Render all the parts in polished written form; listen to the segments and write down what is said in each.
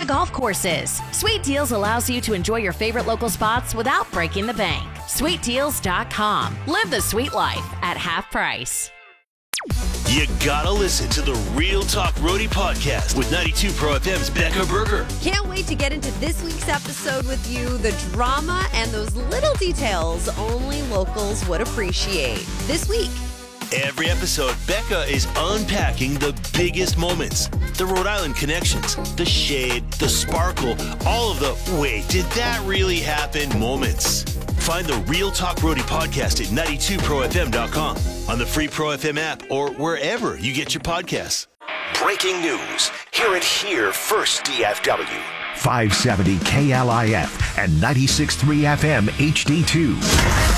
golf courses. Sweet Deals allows you to enjoy your favorite local spots without breaking the bank. SweetDeals.com. Live the sweet life at half price. You gotta listen to the Real Talk Roadie podcast with 92 Pro FM's Becca Berger. Can't wait to get into this week's episode with you. The drama and those little details only locals would appreciate. This week. Every episode, Becca is unpacking the biggest moments, the Rhode Island connections, the shade, the sparkle, all of the wait, did that really happen moments. Find the Real Talk Roadie podcast at 92profm.com, on the free Pro FM app, or wherever you get your podcasts. Breaking news. Hear it here first, DFW. 570 KLIF and 96.3 FM HD2.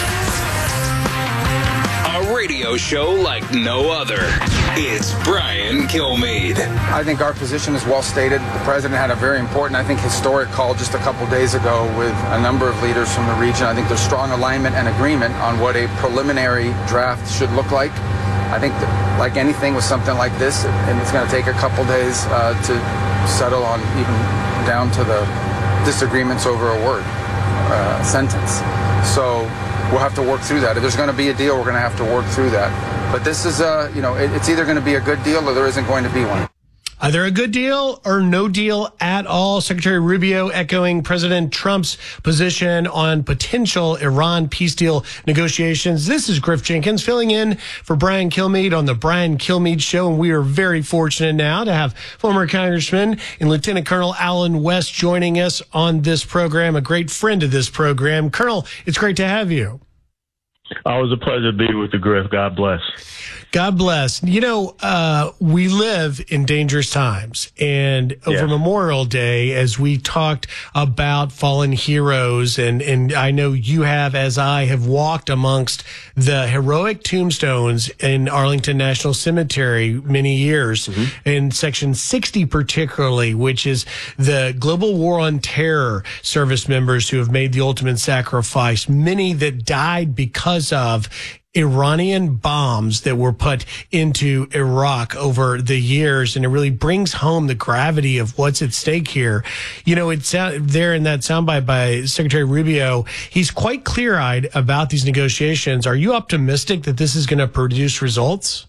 A radio show like no other. It's Brian Kilmeade. I think our position is well stated. The president had a very important, I think, historic call just a couple days ago with a number of leaders from the region. I think there's strong alignment and agreement on what a preliminary draft should look like. I think that, like anything with something like this, and it's going to take a couple days to settle on, even down to the disagreements over a word, sentence. So we'll have to work through that. If there's going to be a deal, we're going to have to work through that. But this is, it's either going to be a good deal or there isn't going to be one. Either a good deal or no deal at all. Secretary Rubio echoing President Trump's position on potential Iran peace deal negotiations. This is Griff Jenkins filling in for Brian Kilmeade on the Brian Kilmeade Show. And we are very fortunate now to have former Congressman and Lieutenant Colonel Allen West joining us on this program, a great friend of this program. Colonel, it's great to have you. Always a pleasure to be with you, Griff. God bless. God bless. You know, we live in dangerous times. And over Memorial Day, as we talked about fallen heroes, and I know you have, as I have walked amongst the heroic tombstones in Arlington National Cemetery many years, in Section 60 particularly, which is the Global War on Terror service members who have made the ultimate sacrifice, many that died because of Iranian bombs that were put into Iraq over the years. And it really brings home the gravity of what's at stake here. You know, it's there in that soundbite by Secretary Rubio. He's quite clear-eyed about these negotiations. Are you optimistic that this is going to produce results?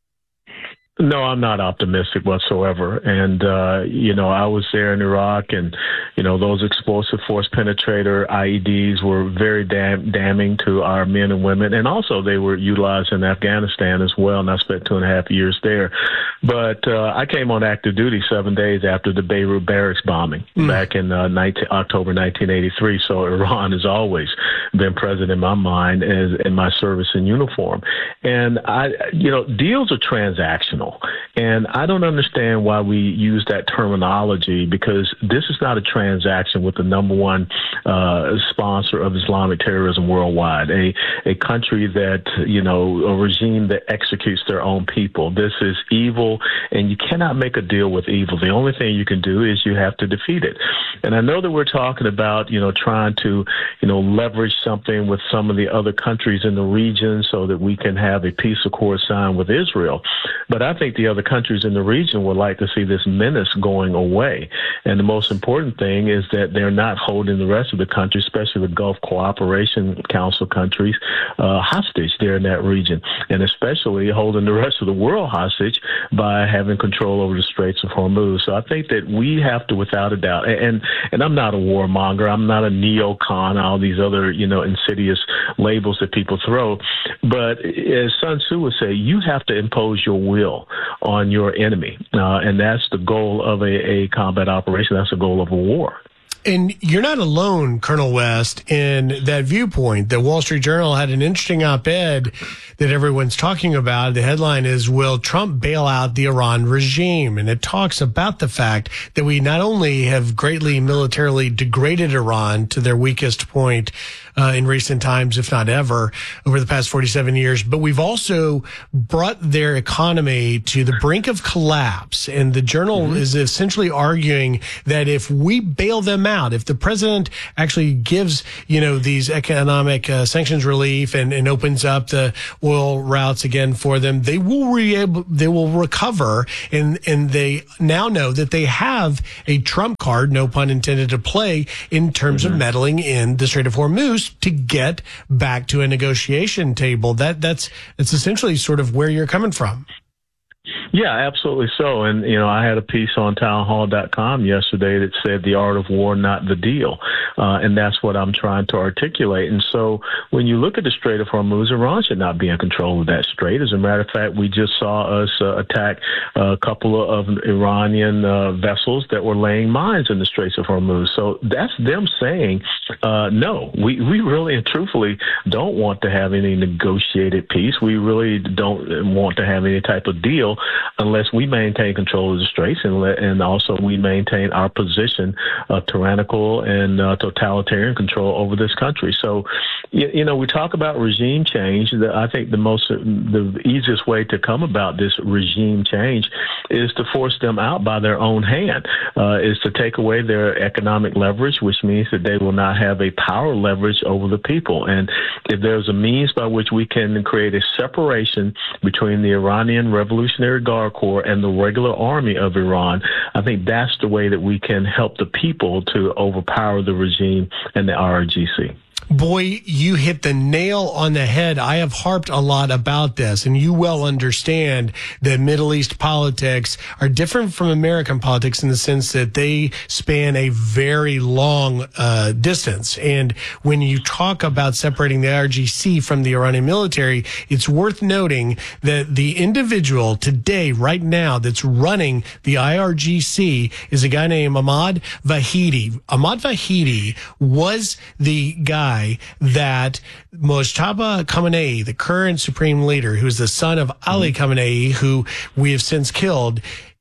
No, I'm not optimistic whatsoever. And, I was there in Iraq, and, those explosive force penetrator IEDs were very damning to our men and women. And also they were utilized in Afghanistan as well. And I spent 2.5 years there. But I came on active duty 7 days after the Beirut barracks bombing back in October 1983. So Iran has always been present in my mind as in my service in uniform. And deals are transactional. And I don't understand why we use that terminology, because this is not a transaction with the number one sponsor of Islamic terrorism worldwide, a country that, a regime that executes their own people. This is evil, and you cannot make a deal with evil. The only thing you can do is you have to defeat it. And I know that we're talking about, trying to, leverage something with some of the other countries in the region so that we can have a peace accord signed with Israel. But I think the other countries in the region would like to see this menace going away. And the most important thing is that they're not holding the rest of the country, especially the Gulf Cooperation Council countries, hostage there in that region, and especially holding the rest of the world hostage by having control over the Straits of Hormuz. So I think that we have to, without a doubt, and I'm not a warmonger, I'm not a neocon, all these other, insidious labels that people throw, but as Sun Tzu would say, you have to impose your will on your enemy. And that's the goal of a combat operation. That's the goal of a war. And you're not alone, Colonel West, in that viewpoint. The Wall Street Journal had an interesting op-ed that everyone's talking about. The headline is, will Trump bail out the Iran regime? And it talks about the fact that we not only have greatly militarily degraded Iran to their weakest point in recent times, if not ever, over the past 47 years, but we've also brought their economy to the brink of collapse. And the Journal is essentially arguing that if we bail them out. If the president actually gives, these economic sanctions relief and opens up the oil routes again for them, they will recover. And they now know that they have a trump card, no pun intended, to play in terms of meddling in the Strait of Hormuz to get back to a negotiation table. That's essentially sort of where you're coming from. Yeah, absolutely so. And, I had a piece on townhall.com yesterday that said the art of war, not the deal. And that's what I'm trying to articulate. And so when you look at the Strait of Hormuz, Iran should not be in control of that strait. As a matter of fact, we just saw us attack a couple of Iranian vessels that were laying mines in the Straits of Hormuz. So that's them saying, no, we really and truthfully don't want to have any negotiated peace. We really don't want to have any type of deal unless we maintain control of the straits and also we maintain our position of tyrannical and totalitarian control over this country. So, we talk about regime change. I think the easiest way to come about this regime change is to force them out by their own hand, is to take away their economic leverage, which means that they will not have a power leverage over the people. And if there's a means by which we can create a separation between the Iranian Revolutionary Guard Corps and the regular army of Iran, I think that's the way that we can help the people to overpower the regime and the IRGC. Boy, you hit the nail on the head. I have harped a lot about this, and you well understand that Middle East politics are different from American politics in the sense that they span a very long distance. And when you talk about separating the IRGC from the Iranian military, it's worth noting that the individual today, right now, that's running the IRGC is a guy named Ahmad Vahidi. Ahmad Vahidi was the guy that Mojtaba Khamenei, the current supreme leader, who's the son of Ali Khamenei, who we have since killed,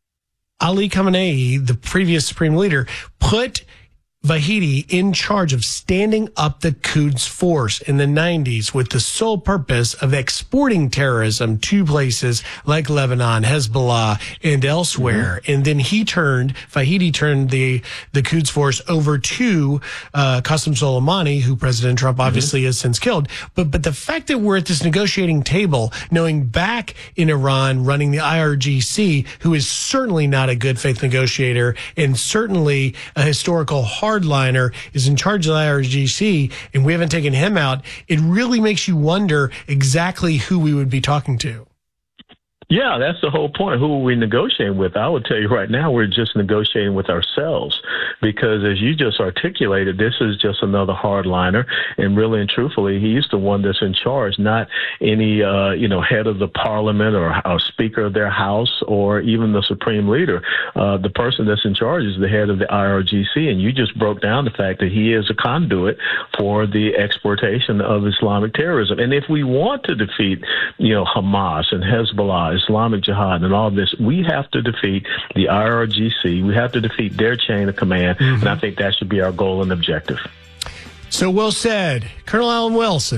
Ali Khamenei, the previous supreme leader, put Vahidi in charge of standing up the Quds Force in the 90s with the sole purpose of exporting terrorism to places like Lebanon, Hezbollah, and elsewhere. And then Vahidi turned the Quds Force over to Qasem Soleimani, who President Trump obviously has since killed. But the fact that we're at this negotiating table, knowing back in Iran running the IRGC, who is certainly not a good faith negotiator and certainly a historical hardliner, is in charge of the IRGC, and we haven't taken him out, it really makes you wonder exactly who we would be talking to. Yeah, that's the whole point. Who are we negotiating with? I would tell you right now, we're just negotiating with ourselves because, as you just articulated, this is just another hardliner. And really and truthfully, he's the one that's in charge, not any, head of the parliament or speaker of their house or even the supreme leader. The person that's in charge is the head of the IRGC. And you just broke down the fact that he is a conduit for the exportation of Islamic terrorism. And if we want to defeat, Hamas and Hezbollah, Islamic Jihad, and all this, we have to defeat the IRGC. We have to defeat their chain of command, and I think that should be our goal and objective. So well said. Colonel Alan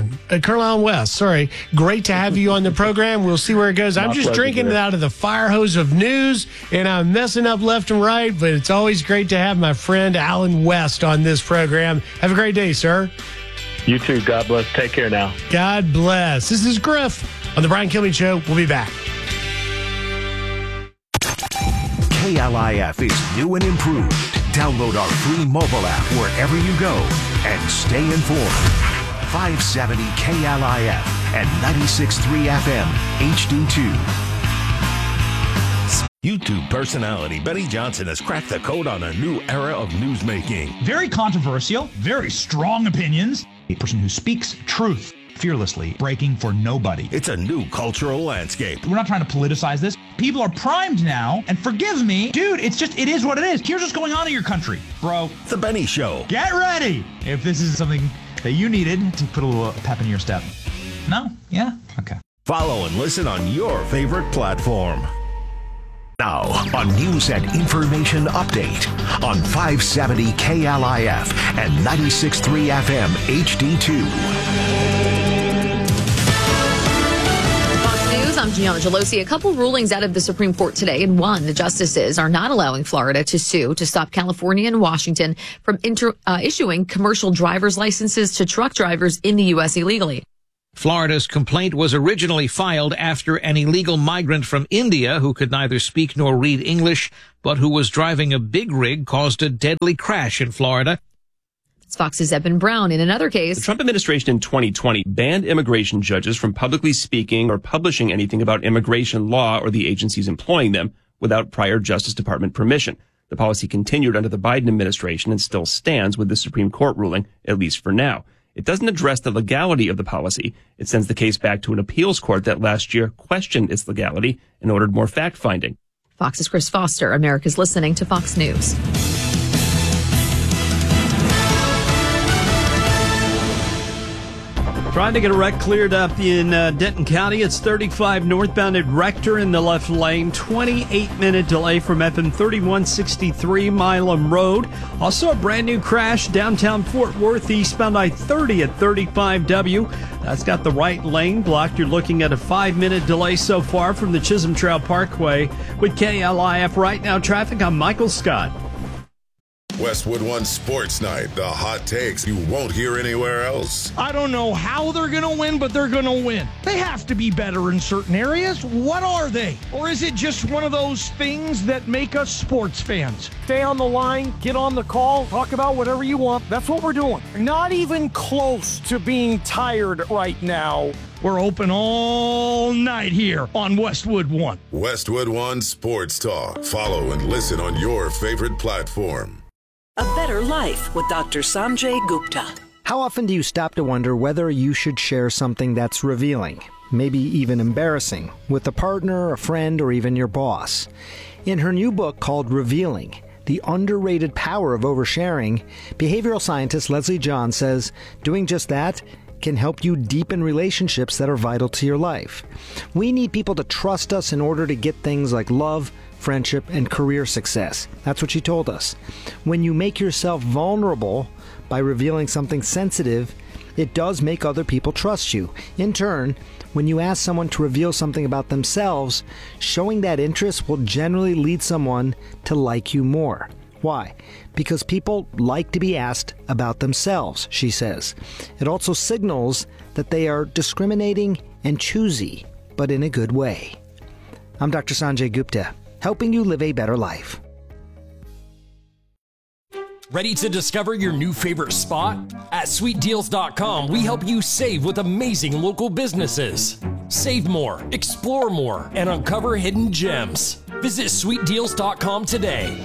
West, sorry. Great to have you on the program. We'll see where it goes. I'm just drinking it out of the fire hose of news, and I'm messing up left and right, but it's always great to have my friend Alan West on this program. Have a great day, sir. You too. God bless. Take care now. God bless. This is Griff on The Brian Kilmeade Show. We'll be back. KLIF is new and improved. Download our free mobile app wherever you go and stay informed. 570 KLIF and 96.3 FM HD2. YouTube personality Benny Johnson has cracked the code on a new era of newsmaking. Very controversial, very strong opinions. A person who speaks truth fearlessly, breaking for nobody. It's a new cultural landscape. We're not trying to politicize this. People are primed now, and forgive me, dude, it is what it is. Here's what's going on in your country, bro. The Benny Show. Get ready if this is something that you needed to put a little pep in your step. No? Yeah? Okay. Follow and listen on your favorite platform. Now, on News and Information Update on 570 KLIF and 96.3 FM HD2. I'm Gianna Gelosi. A couple rulings out of the Supreme Court today. And one, the justices are not allowing Florida to sue to stop California and Washington from issuing commercial driver's licenses to truck drivers in the U.S. illegally. Florida's complaint was originally filed after an illegal migrant from India who could neither speak nor read English, but who was driving a big rig caused a deadly crash in Florida. It's Fox's Eben Brown. In another case, the Trump administration in 2020 banned immigration judges from publicly speaking or publishing anything about immigration law or the agencies employing them without prior Justice Department permission. The policy continued under the Biden administration and still stands with the Supreme Court ruling, at least for now. It doesn't address the legality of the policy. It sends the case back to an appeals court that last year questioned its legality and ordered more fact-finding. Fox's Chris Foster. America's listening to Fox News. Trying to get a wreck cleared up in Denton County. It's 35 northbound at Rector in the left lane. 28-minute delay from FM 3163 Milam Road. Also a brand new crash downtown Fort Worth eastbound I-30 at 35W. That's got the right lane blocked. You're looking at a 5-minute delay so far from the Chisholm Trail Parkway. With KLIF Right Now traffic, I'm Michael Scott. Westwood One Sports Night, the hot takes you won't hear anywhere else. I don't know how they're going to win, but they're going to win. They have to be better in certain areas. What are they? Or is it just one of those things that make us sports fans? Stay on the line, get on the call, talk about whatever you want. That's what we're doing. Not even close to being tired right now. We're open all night here on Westwood One. Westwood One Sports Talk. Follow and listen on your favorite platform. A Better Life with Dr. Sanjay Gupta. How often do you stop to wonder whether you should share something that's revealing, maybe even embarrassing, with a partner, a friend, or even your boss? In her new book called Revealing, The Underrated Power of Oversharing, behavioral scientist Leslie John says doing just that can help you deepen relationships that are vital to your life. We need people to trust us in order to get things like love, friendship, and career success. That's what she told us. When you make yourself vulnerable by revealing something sensitive, it does make other people trust you. In turn, when you ask someone to reveal something about themselves, showing that interest will generally lead someone to like you more. Why? Because people like to be asked about themselves, she says. It also signals that they are discriminating and choosy, but in a good way. I'm Dr. Sanjay Gupta, helping you live a better life. Ready to discover your new favorite spot? At SweetDeals.com, we help you save with amazing local businesses. Save more, explore more, and uncover hidden gems. Visit SweetDeals.com today.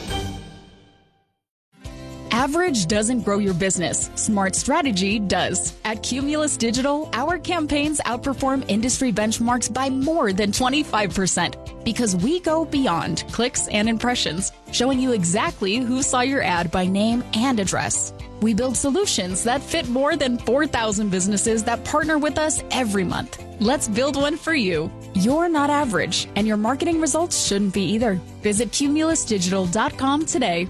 Average doesn't grow your business. Smart strategy does. At Cumulus Digital, our campaigns outperform industry benchmarks by more than 25% because we go beyond clicks and impressions, showing you exactly who saw your ad by name and address. We build solutions that fit more than 4,000 businesses that partner with us every month. Let's build one for you. You're not average, and your marketing results shouldn't be either. Visit cumulusdigital.com today.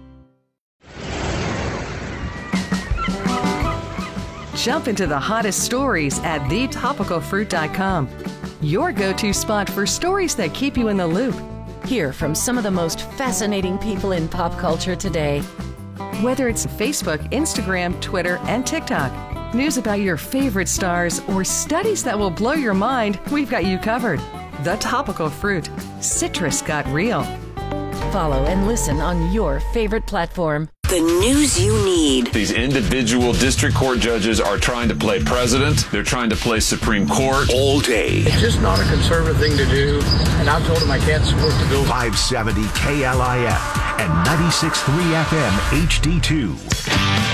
Jump into the hottest stories at thetopicalfruit.com. Your go-to spot for stories that keep you in the loop. Hear from some of the most fascinating people in pop culture today. Whether it's Facebook, Instagram, Twitter, and TikTok, news about your favorite stars, or studies that will blow your mind, we've got you covered. The Topical Fruit. Citrus got real. Follow and listen on your favorite platform. The news you need. These individual district court judges are trying to play president. They're trying to play Supreme Court all day. It's just not a conservative thing to do, and I've told them I can't support the bill. 570 KLIF and 96.3 FM HD2.